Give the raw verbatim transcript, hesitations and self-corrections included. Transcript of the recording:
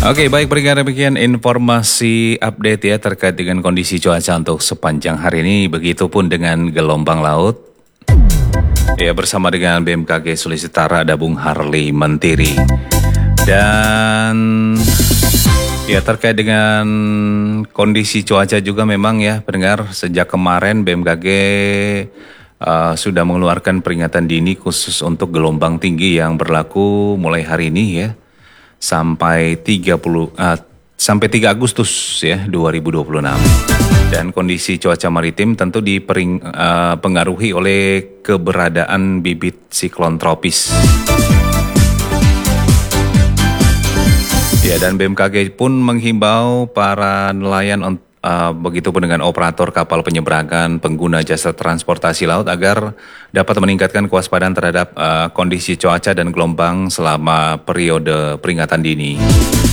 Oke, baik, berikan demikian informasi update ya terkait dengan kondisi cuaca untuk sepanjang hari ini. Begitupun dengan gelombang laut. Ya, bersama dengan B M K G Sulawesi Utara ada Bung Harley Mentiri. Dan ya terkait dengan kondisi cuaca juga memang ya pendengar, sejak kemarin B M K G uh, sudah mengeluarkan peringatan dini khusus untuk gelombang tinggi yang berlaku mulai hari ini ya. Sampai tiga puluh uh, sampai tiga Agustus ya dua ribu dua puluh enam. Dan kondisi cuaca maritim tentu dipengaruhi uh, oleh keberadaan bibit siklon tropis. Ya, dan B M K G pun menghimbau para nelayan uh, begitupun dengan operator kapal penyeberangan, pengguna jasa transportasi laut agar dapat meningkatkan kewaspadaan terhadap uh, kondisi cuaca dan gelombang selama periode peringatan dini.